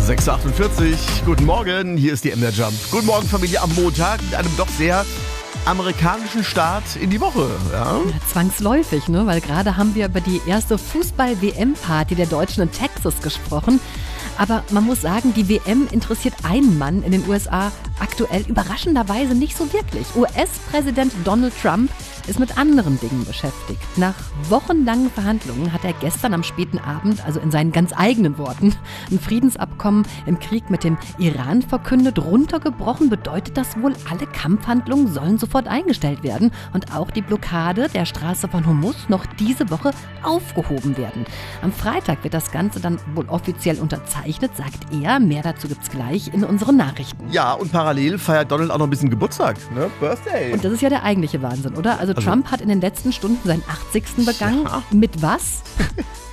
6:48, guten Morgen, hier ist die MDR Jump. Guten Morgen Familie am Montag mit einem doch sehr amerikanischen Start in die Woche. Ja? Ja, zwangsläufig, ne? Weil gerade haben wir über die erste Fußball-WM-Party der Deutschen in Texas gesprochen. Aber man muss sagen, die WM interessiert einen Mann in den USA aktuell überraschenderweise nicht so wirklich. US-Präsident Donald Trump ist mit anderen Dingen beschäftigt. Nach wochenlangen Verhandlungen hat er gestern am späten Abend, also in seinen ganz eigenen Worten, ein Friedensabkommen im Krieg mit dem Iran verkündet. Runtergebrochen bedeutet das wohl, alle Kampfhandlungen sollen sofort eingestellt werden und auch die Blockade der Straße von Hormuz noch diese Woche aufgehoben werden. Am Freitag wird das Ganze dann wohl offiziell unterzeichnet, sagt er. Mehr dazu gibt's gleich in unseren Nachrichten. Ja, und parallel feiert Donald auch noch ein bisschen Geburtstag, ne? Birthday. Und das ist ja der eigentliche Wahnsinn, oder? Also Trump hat in den letzten Stunden seinen 80. begangen. Ja. Mit was?